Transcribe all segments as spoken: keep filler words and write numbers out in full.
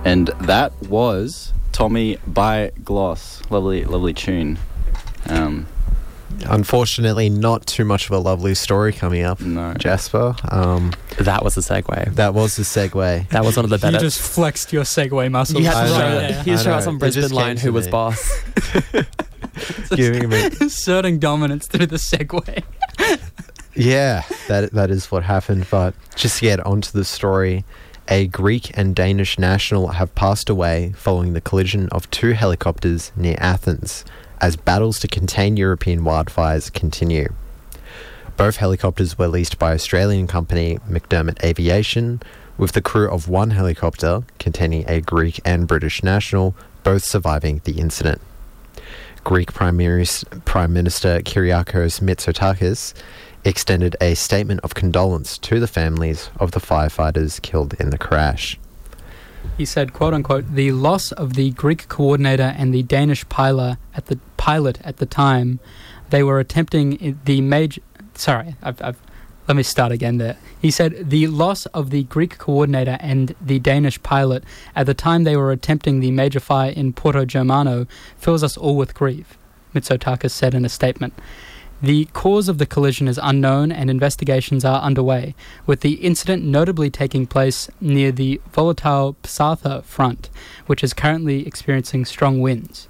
And that was Tommy by Gloss. Lovely, lovely tune. Um, Unfortunately, not too much of a lovely story coming up, no. Jasper. Um, that was a segue. That was the segue. That was one of the better. You just flexed your segue muscles. You had to I show, know, that. You show us on Brisbane Line who was me. boss. Giving me asserting dominance through the segue. Yeah, that that is what happened. But just to get onto the story, a Greek and Danish national have passed away following the collision of two helicopters near Athens, as battles to contain European wildfires continue. Both helicopters were leased by Australian company McDermott Aviation, with the crew of one helicopter, containing a Greek and British national, both surviving the incident. Greek Prime Minister, Prime Minister Kyriakos Mitsotakis extended a statement of condolence to the families of the firefighters killed in the crash. He said, quote unquote, the loss of the Greek coordinator and the Danish pilot at the pilot at the time they were attempting the major... Sorry, I've, I've, let me start again there. He said, the loss of the Greek coordinator and the Danish pilot at the time they were attempting the major fire in Porto Germano fills us all with grief, Mitsotakis said in a statement. The cause of the collision is unknown and investigations are underway, with the incident notably taking place near the volatile Psartha front, which is currently experiencing strong winds.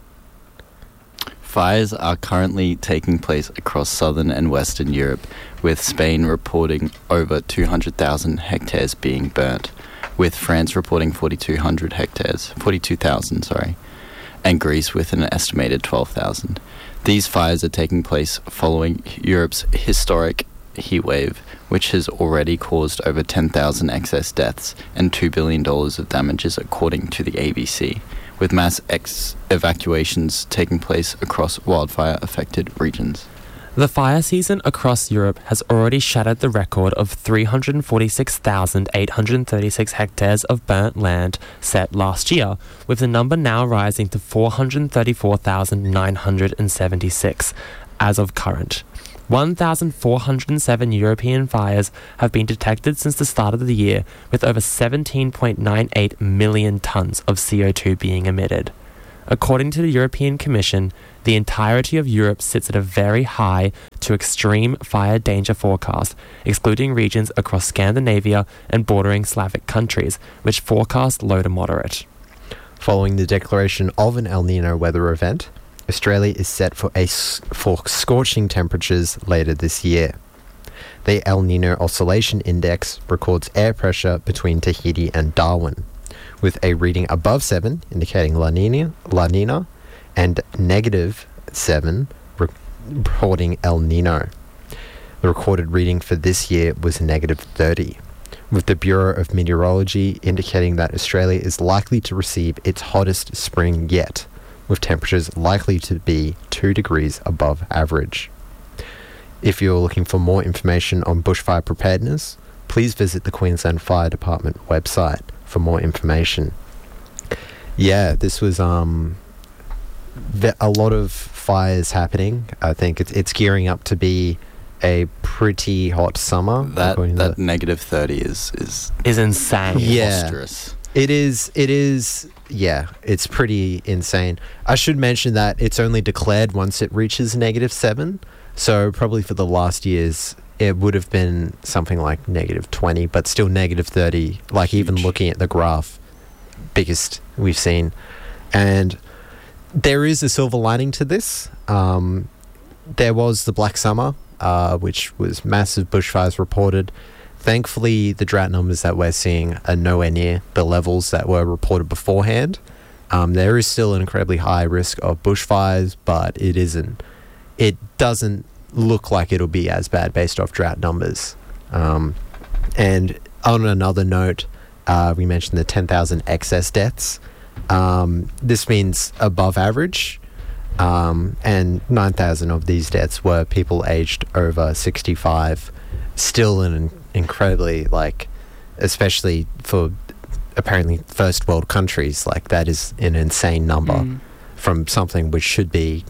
Fires are currently taking place across southern and western Europe, with Spain reporting over two hundred thousand hectares being burnt, with France reporting forty-two hundred hectares, forty-two thousand, sorry, and Greece with an estimated twelve thousand. These fires are taking place following Europe's historic heatwave, which has already caused over ten thousand excess deaths and two billion dollars of damages, according to the A B C, with mass ex- evacuations taking place across wildfire-affected regions. The fire season across Europe has already shattered the record of three hundred forty-six thousand eight hundred thirty-six hectares of burnt land set last year, with the number now rising to four hundred thirty-four thousand nine hundred seventy-six as of current. one thousand four hundred seven European fires have been detected since the start of the year, with over seventeen point nine eight million tonnes of C O two being emitted. According to the European Commission, the entirety of Europe sits at a very high to extreme fire danger forecast, excluding regions across Scandinavia and bordering Slavic countries, which forecast low to moderate. Following the declaration of an El Nino weather event, Australia is set for a for scorching temperatures later this year. The El Nino Oscillation Index records air pressure between Tahiti and Darwin, with a reading above seven indicating La Nina, La Nina and negative seven re- reporting El Nino. The recorded reading for this year was negative thirty, with the Bureau of Meteorology indicating that Australia is likely to receive its hottest spring yet, with temperatures likely to be two degrees above average. If you're looking for more information on bushfire preparedness, please visit the Queensland Fire Department website for more information. Yeah, this was um ve- a lot of fires happening. I think it's it's gearing up to be a pretty hot summer. That according to that the- negative thirty is is Is insane. Yeah. monstrous. It is, it is, yeah, it's pretty insane. I should mention that it's only declared once it reaches negative seven. So probably for the last years, it would have been something like negative twenty, but still negative thirty, like even Huge. looking at the graph, biggest we've seen. And there is a silver lining to this. Um, there was the Black Summer, uh, which was massive bushfires reported. Thankfully, the drought numbers that we're seeing are nowhere near the levels that were reported beforehand. Um, there is still an incredibly high risk of bushfires, but it isn't. It doesn't look like it'll be as bad based off drought numbers. Um, and on another note, uh, we mentioned the ten thousand excess deaths. Um, this means above average. Um, and nine thousand of these deaths were people aged over sixty-five. Still an incredibly, like, especially for apparently first world countries, like, that is an insane number Mm. from something which should be,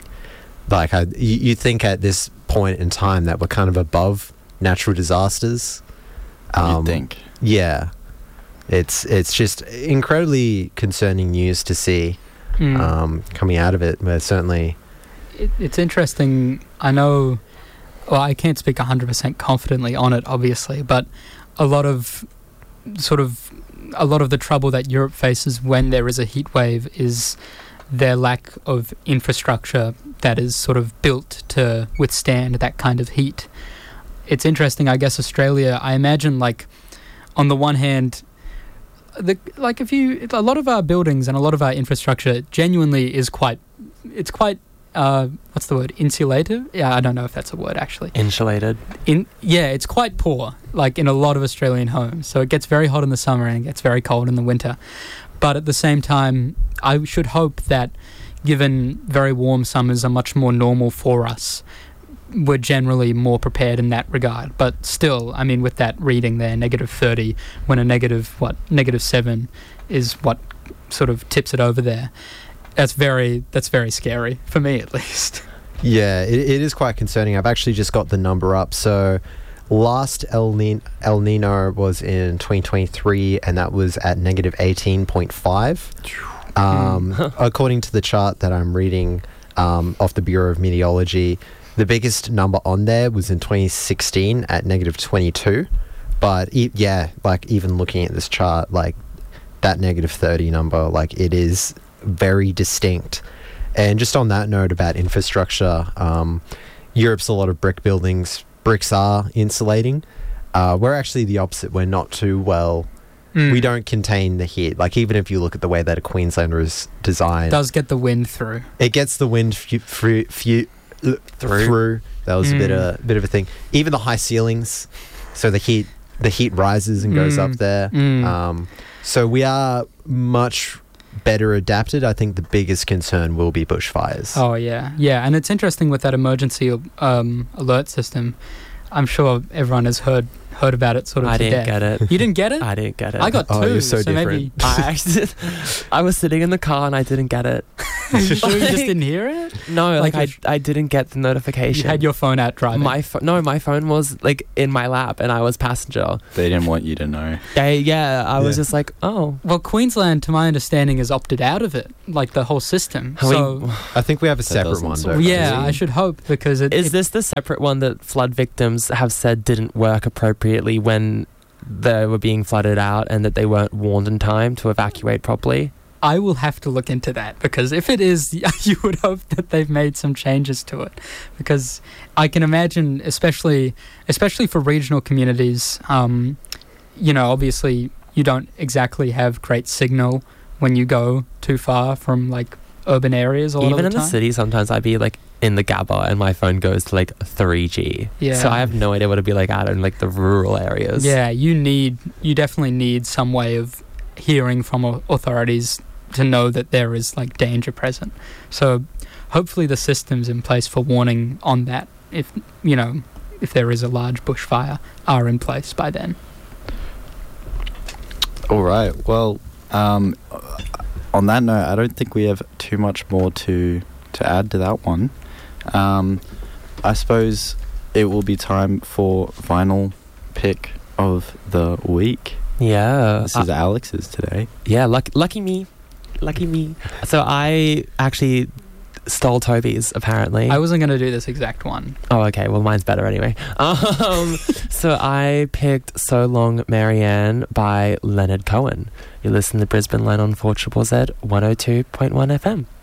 like, I, you, you think at this point in time that we're kind of above natural disasters. You'd think. Yeah. it's it's just incredibly concerning news to see Mm. um, coming out of it. But certainly, it, it's interesting. I know, well, I can't speak one hundred percent confidently on it, obviously, but a lot of sort of a lot of the trouble that Europe faces when there is a heat wave is their lack of infrastructure that is sort of built to withstand that kind of heat. It's interesting, I guess Australia, I imagine, like, on the one hand, the like if you a lot of our buildings and a lot of our infrastructure genuinely is quite it's quite uh what's the word insulative yeah I don't know if that's a word actually Insulated. in yeah it's quite poor, like in a lot of Australian homes, so it gets very hot in the summer and it gets very cold in the winter. But at the same time, I should hope that, given very warm summers are much more normal for us, we're generally more prepared in that regard. But still, I mean, with that reading there, negative thirty, when a negative, what, negative seven is what sort of tips it over there, that's very, that's very scary, for me at least. yeah, it, it is quite concerning. I've actually just got the number up. So last El Nino, El Nino was in twenty twenty-three, and that was at negative eighteen point five. Um, according to the chart that I'm reading um, off the Bureau of Meteorology, the biggest number on there was in twenty sixteen at negative twenty-two. But e- yeah, like even looking at this chart, like that negative thirty number, like it is very distinct. And just on that note about infrastructure, um, Europe's a lot of brick buildings. Bricks are insulating. Uh, we're actually the opposite. We're not too well. Mm. We don't contain the heat. Like, even if you look at the way that a Queenslander is designed, It does get the wind through. it gets the wind fu- fu- fu- uh, through. That was a bit Mm. of bit of a thing. Even the high ceilings, so the heat the heat rises and goes Mm. up there. Mm. Um, so we are much better adapted. I think the biggest concern will be bushfires. Oh, yeah. Yeah, and it's interesting with that emergency um, alert system. I'm sure everyone has heard heard about it sort of I to didn't death. get it. You didn't get it? I didn't get it. I got two, Oh, you're so maybe... I actually, I was sitting in the car and I didn't get it. Are you sure you just Like- didn't hear it? No, Like like, if- I, I didn't get the You notification. had your phone out driving. my pho- no, my phone was like in my lap and I was passenger. They didn't want you to know. Yeah, yeah. I was Yeah. just like, oh, Well, Queensland, to my understanding, has opted out of it, like the whole system. How So, I think we have a That separate doesn't one. sound Don't we? yeah, I should hope, because it, is it- this the separate one that flood victims have said didn't work appropriately when they were being flooded out and that they weren't warned in time to evacuate properly? I will have to look into that, because if it is, you would hope that they've made some changes to it, because I can imagine, especially especially for regional communities, um, you know, obviously you don't exactly have great signal when you go too far from like urban areas a lot Even of in the the time. city, sometimes I'd be like in the Gabba and my phone goes to like three G. Yeah. So I have no idea what it'd be like out in like the rural areas. Yeah, you need, you definitely need some way of hearing from au- authorities to know that there is like danger present. So hopefully the systems in place for warning on that, if, you know, if there is a large bushfire, are in place by then. All right. Well, um, on that note, I don't think we have too much more to to add to that one. Um, I suppose it will be time for final pick of the week. Yeah. This Uh, is Alex's today. yeah, lucky, lucky me. Lucky me. So I actually stole Toby's, apparently. I wasn't going to do this exact one. Oh, okay. Well, mine's better anyway. Um, so I picked So Long Marianne by Leonard Cohen. You listen to Brisbane Line on four Z Z Z one oh two point one F M.